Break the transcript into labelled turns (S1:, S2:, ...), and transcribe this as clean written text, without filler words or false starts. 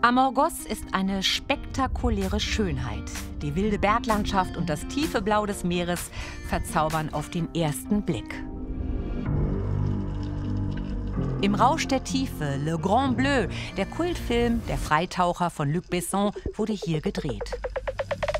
S1: Amorgos ist eine spektakuläre Schönheit. Die wilde Berglandschaft und das tiefe Blau des Meeres verzaubern auf den ersten Blick. Im Rausch der Tiefe, Le Grand Bleu, der Kultfilm Der Freitaucher von Luc Besson, wurde hier gedreht.